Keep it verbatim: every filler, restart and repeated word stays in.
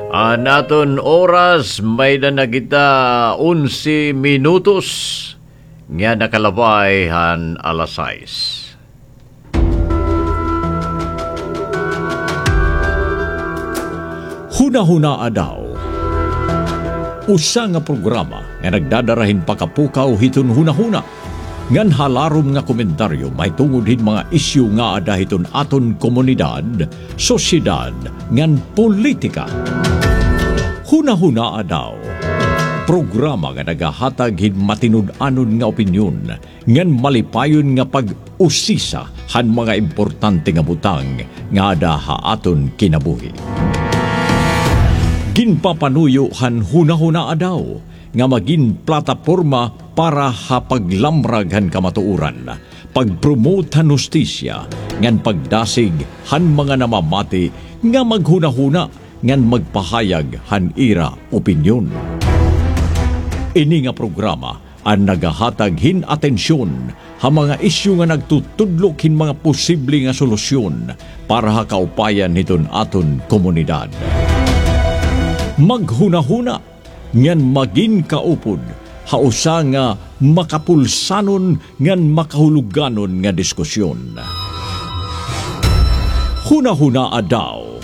Anaton oras may na nagita unsi minutos nga nakalabay han alas sais. Huna-huna daw. Usa nga programa nga nagdadarahin pakapukaw hiton huna-huna. Ngan halarom nga komentaryo may tungod hin mga isyu nga adahiton aton komunidad, sosyedad, ngan politika. Huna-huna daw. Programa nga nagahatag hin matinud-anon nga opinyon ngan malipayon nga pag-usisa han mga importante nga butang nga ada haaton kinabuhi. Ginpapanuyo han huna-huna daw nga maging plataporma para hapaglamrag han kamatuuran, pagpromote han hustisya, ngan pagdasig han mga namamati nga maghuna-huna ngan magpahayag han ira opinyon. Ini nga programa ang nagahatag hin atensyon ha mga isyu nga nagtutudlok hin mga posible nga solusyon para hakaupayan niton aton komunidad. Maghuna-huna ngan magin kaupod hausa nga makapulsanon ngan makahuluganon nga diskusyon. Huna-huna daw.